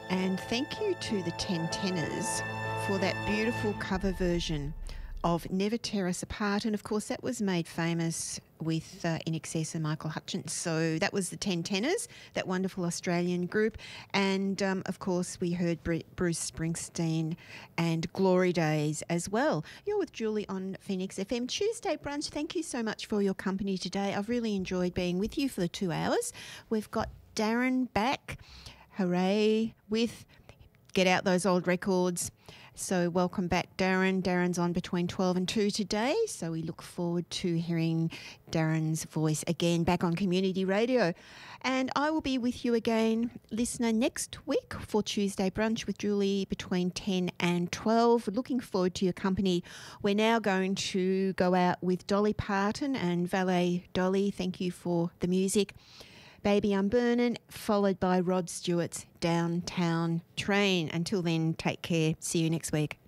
And thank you to the Ten Tenors for that beautiful cover version of Never Tear Us Apart. And of course, that was made famous with In Excess and Michael Hutchence. So that was the Ten Tenors, that wonderful Australian group. And of course, we heard Bruce Springsteen and Glory Days as well. You're with Julie on Phoenix FM Tuesday Brunch. Thank you so much for your company today. I've really enjoyed being with you for the 2 hours. We've got Darren back. Hooray, with Get Out Those Old Records. So welcome back, Darren. Darren's on between 12 and 2 today, so we look forward to hearing Darren's voice again back on Community Radio. And I will be with you again, listener, next week for Tuesday Brunch with Julie between 10 and 12. Looking forward to your company. We're now going to go out with Dolly Parton and Valet Dolly. Thank you for the music. Baby I'm Burnin', followed by Rod Stewart's Downtown Train. Until then, take care. See you next week.